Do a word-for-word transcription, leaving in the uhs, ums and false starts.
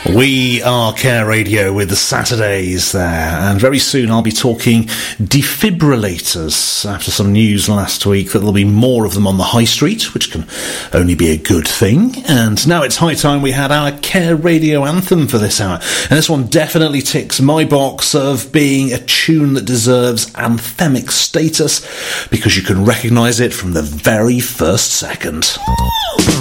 We are Care Radio with the Saturdays there, and very soon I'll be talking defibrillators after some news last week that there'll be more of them on the high street, which can only be a good thing. And now it's high time we had our Care Radio anthem for this hour, and this one definitely ticks my box of being a tune that deserves anthemic status because you can recognise it from the very first second.